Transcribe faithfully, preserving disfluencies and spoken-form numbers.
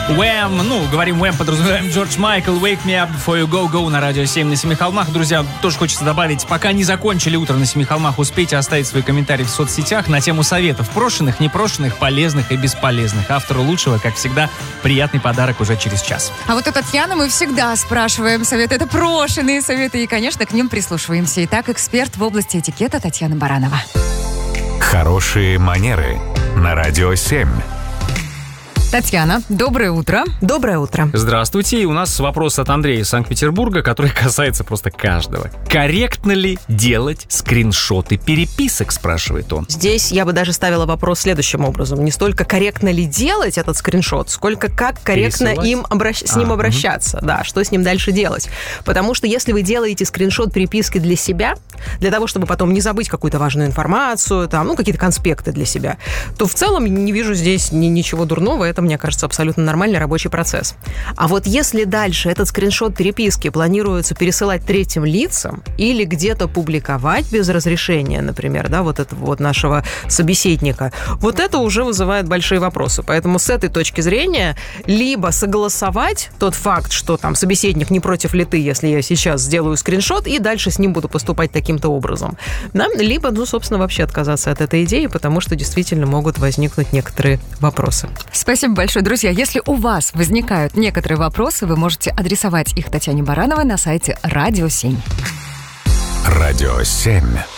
Уэм, ну, говорим Уэм, подразумеваем Джордж Майкл, Wake Me Up Before You Go Go на радио семь на Семи холмах. Друзья, тоже хочется добавить, пока не закончили утро на Семи холмах, успейте оставить свои комментарии в соцсетях на тему советов, прошенных, непрошенных, полезных и бесполезных. Автору лучшего, как всегда, приятный подарок уже через час. А вот у Татьяны мы всегда спрашиваем советы. Это прошенные советы, и, конечно, к ним прислушиваемся. Итак, эксперт в области этикета Татьяна Баранова. Хорошие манеры на радио семь. Татьяна, доброе утро. Доброе утро. Здравствуйте. И у нас вопрос от Андрея из Санкт-Петербурга, который касается просто каждого. Корректно ли делать скриншоты переписок, спрашивает он. Здесь я бы даже ставила вопрос следующим образом. Не столько корректно ли делать этот скриншот, сколько как корректно им обращ... с ним а, обращаться. Угу. Да, что с ним дальше делать. Потому что если вы делаете скриншот переписки для себя, для того, чтобы потом не забыть какую-то важную информацию, там, ну, какие-то конспекты для себя, то в целом не вижу здесь ни, ничего дурного. Это, мне кажется, абсолютно нормальный рабочий процесс. А вот если дальше этот скриншот переписки планируется пересылать третьим лицам или где-то публиковать без разрешения, например, да, вот этого вот нашего собеседника, вот это уже вызывает большие вопросы. Поэтому с этой точки зрения либо согласовать тот факт, что там собеседник не против ли ты, если я сейчас сделаю скриншот и дальше с ним буду поступать таким-то образом, да? Либо, ну, собственно, вообще отказаться от этой идеи, потому что действительно могут возникнуть некоторые вопросы. Спасибо большое, друзья. Если у вас возникают некоторые вопросы, вы можете адресовать их Татьяне Барановой на сайте Радио семь. Радио семь.